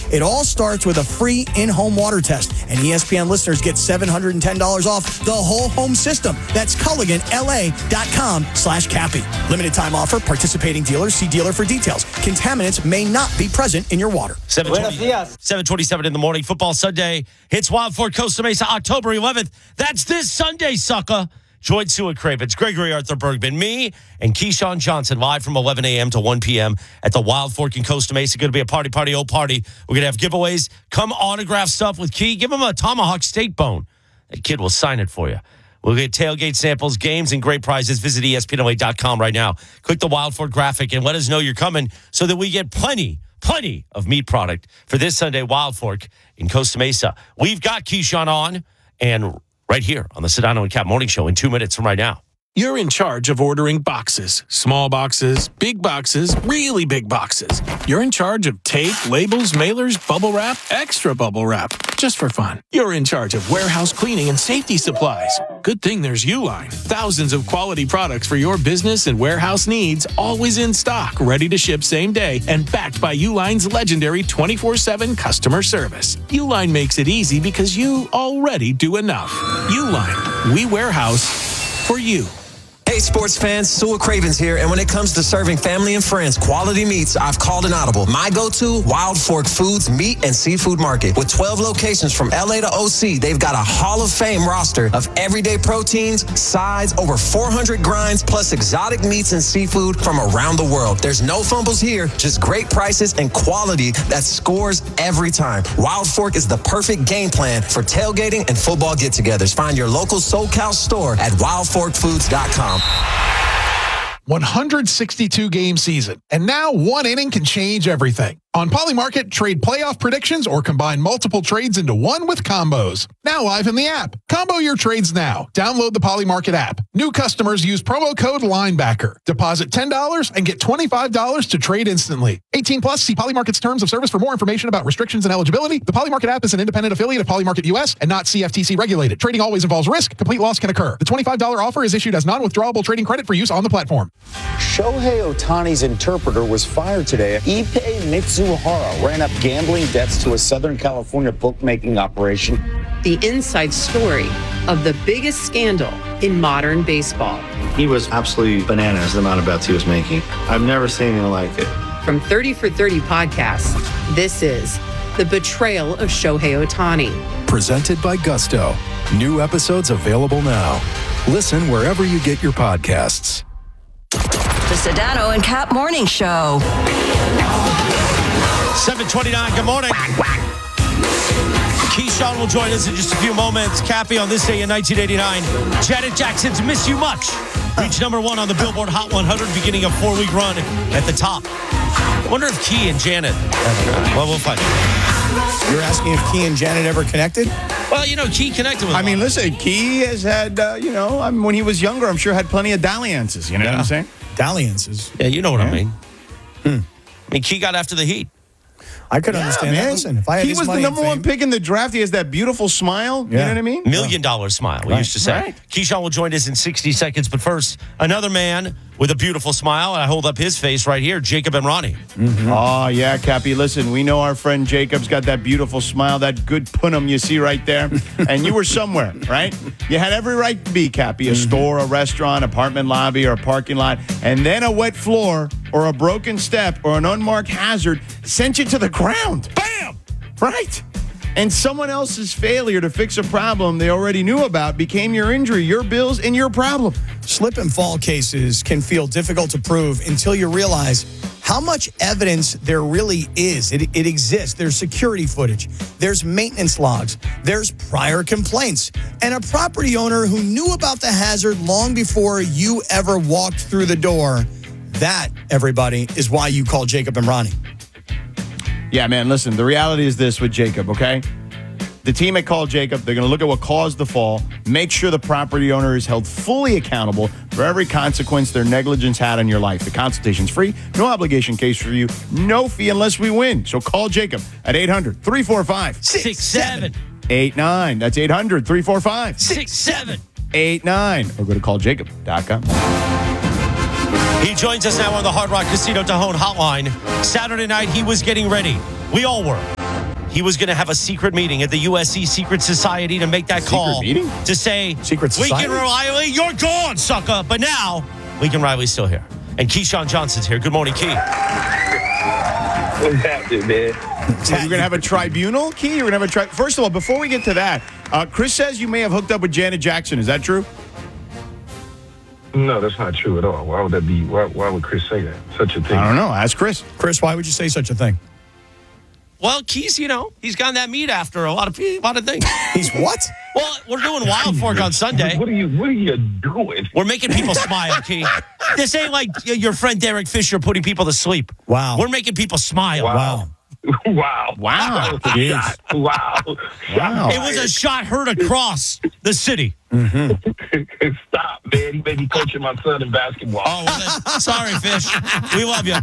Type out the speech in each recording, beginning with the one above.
It all starts with a free in-home water test, and ESPN listeners get $710 off the whole home system. That's CulliganLA.com/Cappy. Limited time offer. Participating dealers. See dealer for details. Contaminants may not be present in your water. 7:27 in the morning. Football Sunday hits Wild Fork, Costa Mesa, October 11th. That's this Sunday, sucker. Join Sue Cravens, Gregory Arthur Bergman, me, and Keyshawn Johnson live from 11 a.m. to 1 p.m. at the Wild Fork in Costa Mesa. Going to be a party, old party. We're going to have giveaways. Come autograph stuff with Key. Give him a tomahawk steak bone. That kid will sign it for you. We'll get tailgate samples, games, and great prizes. Visit ESPNLA.com right now. Click the Wild Fork graphic and let us know you're coming so that we get plenty of meat product for this Sunday, Wild Fork in Costa Mesa. We've got Keyshawn on, and right here on the Sedano and Cap Morning Show in 2 minutes from right now. You're in charge of ordering boxes, small boxes, really big boxes. You're in charge of tape, labels, mailers, bubble wrap, extra bubble wrap, just for fun. You're in charge of warehouse cleaning and safety supplies. Good thing there's Uline. Thousands of quality products for your business and warehouse needs, always in stock, ready to ship same day, and backed by Uline's legendary 24/7 customer service. Uline makes it easy because you already do enough. Uline, we warehouse for you. Hey, sports fans, Sewell Cravens here, and when it comes to serving family and friends quality meats, I've called an audible. My go-to, Wild Fork Foods Meat and Seafood Market. With 12 locations from LA to OC, they've got a Hall of Fame roster of everyday proteins, sides, over 400 grinds, plus exotic meats and seafood from around the world. There's no fumbles here, just great prices and quality that scores every time. Wild Fork is the perfect game plan for tailgating and football get-togethers. Find your local SoCal store at wildforkfoods.com. 162 game season, and now one inning can change everything. On Polymarket, trade playoff predictions or combine multiple trades into one with combos. Now live in the app. Combo your trades now. Download the Polymarket app. New customers use promo code LINEBACKER. Deposit $10 and get $25 to trade instantly. 18 plus, see Polymarket's terms of service for more information about restrictions and eligibility. The Polymarket app is an independent affiliate of Polymarket US and not CFTC regulated. Trading always involves risk. Complete loss can occur. The $25 offer is issued as non-withdrawable trading credit for use on the platform. Shohei Ohtani's interpreter was fired today. Ippei Mitsuhara ran up gambling debts to a Southern California bookmaking operation. The inside story of the biggest scandal in modern baseball. He was absolutely bananas, the amount of bets he was making. I've never seen anything like it. From 30 for 30 podcasts, this is The Betrayal of Shohei Ohtani. Presented by Gusto. New episodes available now. Listen wherever you get your podcasts. The Sedano and Cap Morning Show. 7:29, good morning. Keyshawn will join us in just a few moments. Cappy, on this day in 1989, Janet Jackson's Miss You Much reached number one on the Billboard Hot 100, beginning a 4-week run at the top. I wonder if Key and Janet, well, we'll find out. You're asking if Key and Janet ever connected? Well, Key connected with I mean, listen, Key has had, when he was younger, I'm sure had plenty of dalliances. You know what I'm saying? Dalliances. Yeah, you know what I mean. I mean, Key got after the Heat. I could understand that. Listen, if I had he was the number one pick in the draft. He has that beautiful smile. You know what I mean? $1 million smile, we used to say. Right. Keyshawn will join us in 60 seconds. But first, another man with a beautiful smile. And I hold up his face right here, Jacob Emrani. Mm-hmm. Oh, yeah, Cappy. Listen, we know our friend Jacob's got that beautiful smile, that good punum you see right there. And you were somewhere, right? You had every right to be, Cappy. A store, a restaurant, apartment lobby, or a parking lot. And then a wet floor or a broken step or an unmarked hazard sent you to the ground. Bam! Right? And someone else's failure to fix a problem they already knew about became your injury, your bills, and your problem. Slip and fall cases can feel difficult to prove until you realize how much evidence there really is. It exists. There's security footage. There's maintenance logs. There's prior complaints. And a property owner who knew about the hazard long before you ever walked through the door. That, everybody, is why you call Jacob Emrani. Yeah, man, listen, the reality is this with Jacob, okay? The team at Call Jacob, they're going to look at what caused the fall, make sure the property owner is held fully accountable for every consequence their negligence had on your life. The consultation's free, no obligation case review, no fee unless we win. So call Jacob at 800-345-6789. That's 800-345-6789. Or go to calljacob.com. He joins us now on the Hard Rock Casino Tejon hotline. Saturday night, he was getting ready. We all were he was going to have a secret meeting at the USC Secret Society to make that call. Meeting? To say, Secret Society? Lincoln Riley, you're gone, sucker. But now, Lincoln Riley's still here. And Keyshawn Johnson's here. Good morning, Key. What's happening, man? So you're going to have a tribunal, Key? You're going to have First of all, before we get to that, Chris says you may have hooked up with Janet Jackson. Is that true? No, that's not true at all. Why would that be? Why would Chris say that? Such a thing. I don't know. Ask Chris. Chris, why would you say such a thing? Well, Keys, he's gotten that meat after a lot of things. He's what? Well, we're doing Wild Fork on Sunday. What are you doing? We're making people smile, Key. This ain't like your friend Derek Fisher putting people to sleep. Wow. We're making people smile. Wow. Wow. Wow. Wow. It was a shot heard across the city. Stop, man. He may be coaching my son in basketball. Oh, well, sorry, Fish. We love you.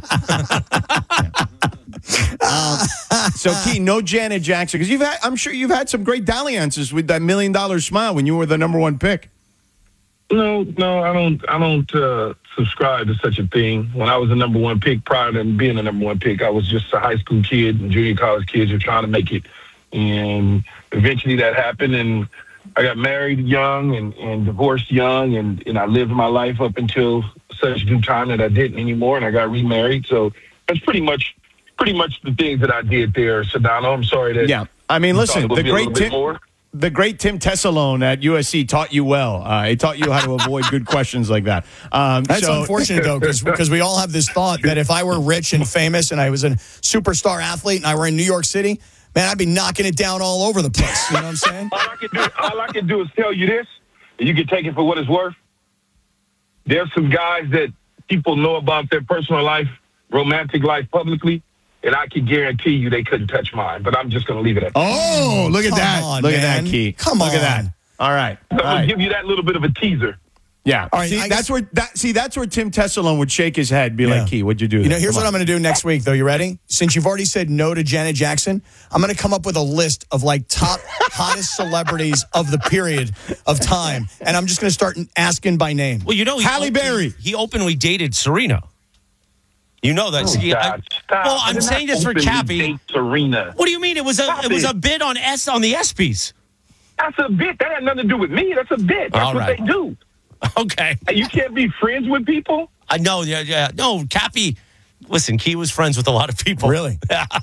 So, Key, no Janet Jackson. Because I'm sure you've had some great dalliances with that $1 million smile when you were the number one pick. No, I don't subscribe to such a thing. When I was the number one pick, prior to being the number one pick, I was just a high school kid and junior college kids who were trying to make it. And eventually that happened, and I got married young and divorced young, and I lived my life up until such due time that I didn't anymore, and I got remarried. So that's pretty much the things that I did there, Sedano. I'm sorry that. Yeah, I mean, listen, the great Tim Tessalone at USC taught you well. He taught you how to avoid good questions like that. That's unfortunate, though, because we all have this thought that if I were rich and famous and I was a superstar athlete and I were in New York City, man, I'd be knocking it down all over the place. You know what I'm saying? All I can do is tell you this, and you can take it for what it's worth. There's some guys that people know about their personal life, romantic life publicly, and I can guarantee you they couldn't touch mine. But I'm just going to leave it at that. Oh, look at that. Look at that, Key. Come on. Look at that. All right. So I'll give you that little bit of a teaser. Yeah. All right, that's where Tim Tessalone would shake his head, be like, Key, what'd you do? Here's what I'm going to do next week, though. You ready? Since you've already said no to Janet Jackson, I'm going to come up with a list of top hottest celebrities of the period of time, and I'm just going to start asking by name. Well, Halle Berry. He openly dated Serena. You know that. Stop. Well, I'm saying this for Cappy. Serena. What do you mean? It was a bid on the ESPYs. That's a bit. That had nothing to do with me. That's a bit. That's what they do. Okay. You can't be friends with people? I know. Yeah. No, Cappy. Listen, Key was friends with a lot of people. Really?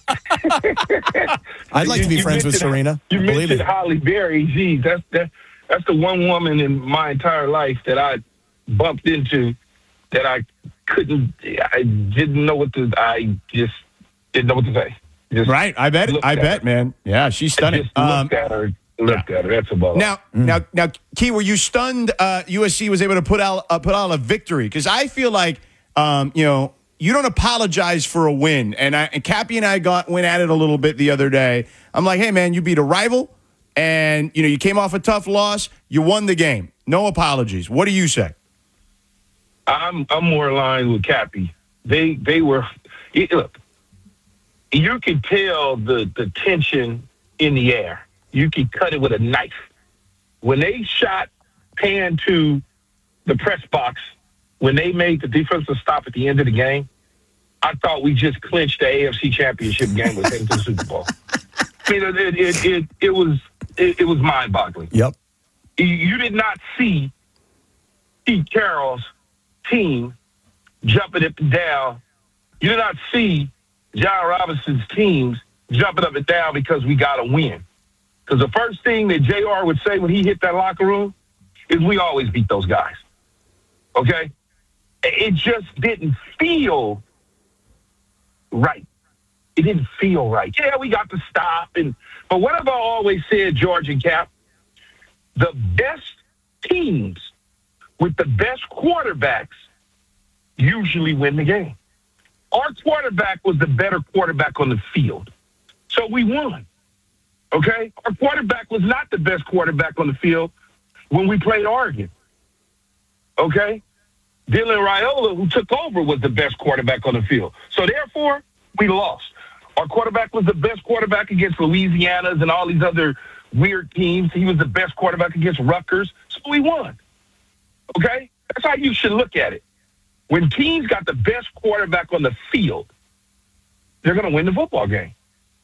I'd like to be friends with Serena. You mentioned Halle Berry. Geez, that's the one woman in my entire life that I bumped into that I didn't know what to say. Right. I bet, man. Yeah, she's stunning. Looked at her. That's about Now, Key, were you stunned? USC was able to put out a victory, because I feel like you don't apologize for a win. And Cappy and I went at it a little bit the other day. I'm like, hey man, you beat a rival, and you came off a tough loss. You won the game. No apologies. What do you say? I'm more aligned with Cappy. They were look. You could tell the tension in the air. You could cut it with a knife. When they shot Pan to the press box, when they made the defensive stop at the end of the game, I thought we just clinched the AFC Championship game with taking to the Super Bowl. I mean, it was mind-boggling. Yep. You did not see Pete Carroll's team jumping up and down. You did not see John Robinson's teams jumping up and down because we got a win. Because the first thing that JR would say when he hit that locker room is we always beat those guys. Okay? It just didn't feel right. It didn't feel right. Yeah, we got to stop. But what have I always said, George and Cap? The best teams with the best quarterbacks usually win the game. Our quarterback was the better quarterback on the field. So we won. Okay? Our quarterback was not the best quarterback on the field when we played Oregon. Okay? Dylan Raiola, who took over, was the best quarterback on the field. So therefore, we lost. Our quarterback was the best quarterback against Louisiana's and all these other weird teams. He was the best quarterback against Rutgers. So we won. Okay? That's how you should look at it. When teams got the best quarterback on the field, they're going to win the football game.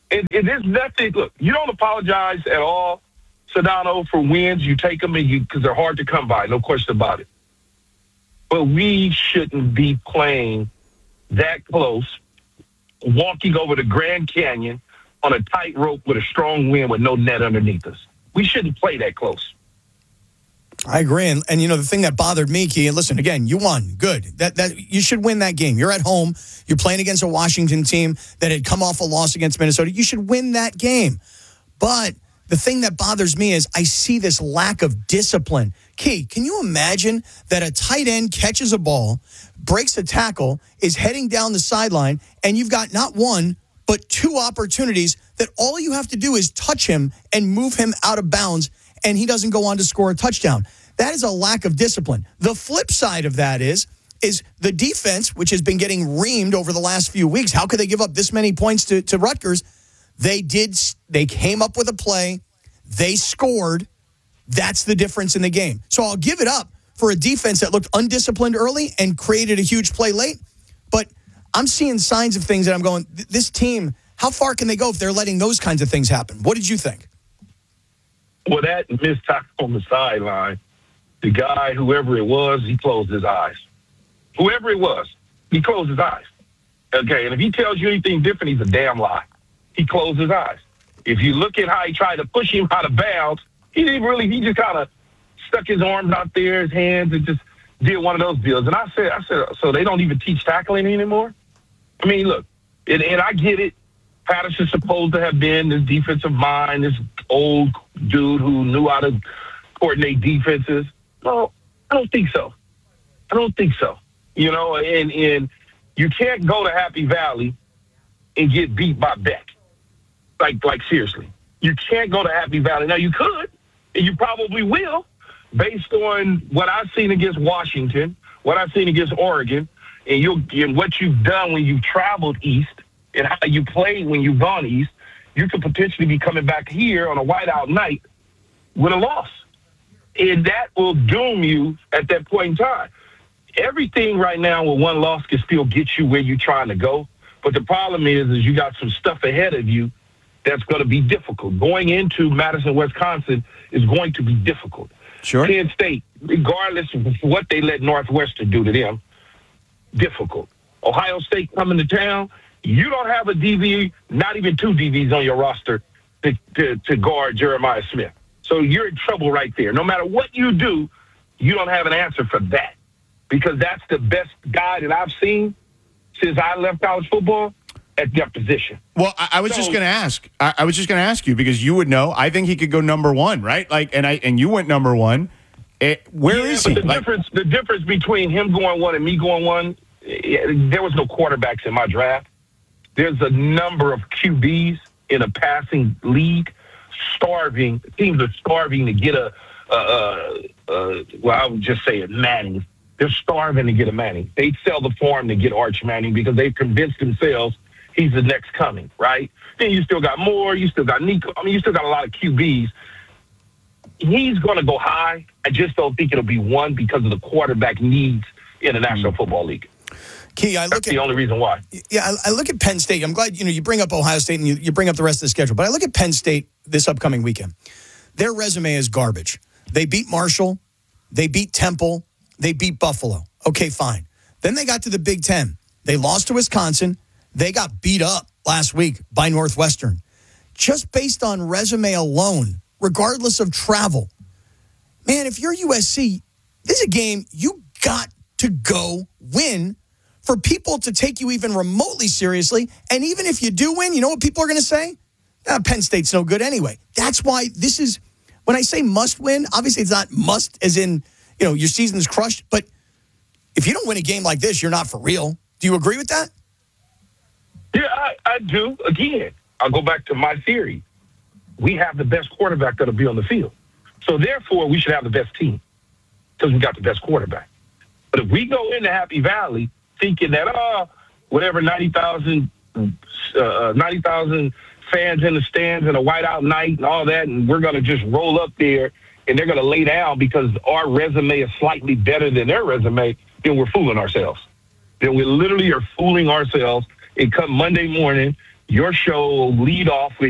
And there's nothing. Look, you don't apologize at all, Sedano, for wins. You take them because they're hard to come by. No question about it. But we shouldn't be playing that close, walking over the Grand Canyon on a tightrope with a strong wind with no net underneath us. We shouldn't play that close. I agree. And the thing that bothered me, Key, and listen, again, you won. Good. That you should win that game. You're at home. You're playing against a Washington team that had come off a loss against Minnesota. You should win that game. But the thing that bothers me is I see this lack of discipline. Key, can you imagine that a tight end catches a ball, breaks a tackle, is heading down the sideline, and you've got not one, but two opportunities that all you have to do is touch him and move him out of bounds, and he doesn't go on to score a touchdown. That is a lack of discipline. The flip side of that is the defense, which has been getting reamed over the last few weeks. How could they give up this many points to Rutgers? They came up with a play. They scored. That's the difference in the game. So I'll give it up for a defense that looked undisciplined early and created a huge play late. But I'm seeing signs of things that I'm going, this team, how far can they go if they're letting those kinds of things happen? What did you think? Well, that missed tackle on the sideline, the guy, whoever it was, he closed his eyes. Whoever it was, he closed his eyes. Okay, and if he tells you anything different, he's a damn lie. He closed his eyes. If you look at how he tried to push him out of bounds, he just kind of stuck his arms out there, his hands, and just did one of those deals. And I said, so they don't even teach tackling anymore? I mean, look, and I get it. Patterson's supposed to have been this defensive mind, this old dude who knew how to coordinate defenses. No, I don't think so. And you can't go to Happy Valley and get beat by Beck. Like seriously. You can't go to Happy Valley. Now, you could, and you probably will, based on what I've seen against Washington, what I've seen against Oregon, and what you've done when you've traveled east, and how you played when you've gone east. You could potentially be coming back here on a whiteout night with a loss. And that will doom you at that point in time. Everything right now with one loss can still get you where you're trying to go. But the problem is you got some stuff ahead of you that's going to be difficult. Going into Madison, Wisconsin is going to be difficult. Sure. Penn State, regardless of what they let Northwestern do to them, difficult. Ohio State coming to town, you don't have a DB, not even two DBs on your roster to guard Jeremiah Smith. So you're in trouble right there. No matter what you do, you don't have an answer for that, because that's the best guy that I've seen since I left college football at that position. Well, I was just going to ask. I was just going to ask you, because you would know. I think he could go number one, right? And you went number one. Where is he? The difference between him going one and me going one, there was no quarterbacks in my draft. There's a number of QBs in a passing league starving. Teams are starving to get I would just say a Manning. They're starving to get a Manning. They'd sell the farm to get Arch Manning because they've convinced themselves he's the next coming, right? Then you still got Moore. You still got Nico. I mean, you still got a lot of QBs. He's going to go high. I just don't think it'll be one because of the quarterback needs in the National Football League. Key, That's the only reason why. Yeah, I look at Penn State. I'm glad you bring up Ohio State and you bring up the rest of the schedule. But I look at Penn State this upcoming weekend. Their resume is garbage. They beat Marshall. They beat Temple. They beat Buffalo. Okay, fine. Then they got to the Big Ten. They lost to Wisconsin. They got beat up last week by Northwestern. Just based on resume alone, regardless of travel. Man, if you're USC, this is a game you got to go win for people to take you even remotely seriously. And even if you do win, you know what people are going to say? Penn State's no good anyway. That's why this is, when I say must win, obviously it's not must as in, your season's crushed. But if you don't win a game like this, you're not for real. Do you agree with that? Yeah, I do. Again, I'll go back to my theory. We have the best quarterback that'll be on the field. So therefore, we should have the best team because we got the best quarterback. But if we go into Happy Valley thinking that, whatever, 90,000 fans in the stands and a whiteout night and all that, and we're going to just roll up there and they're going to lay down because our resume is slightly better than their resume, then we're fooling ourselves. Then we literally are fooling ourselves. And come Monday morning, your show will lead off with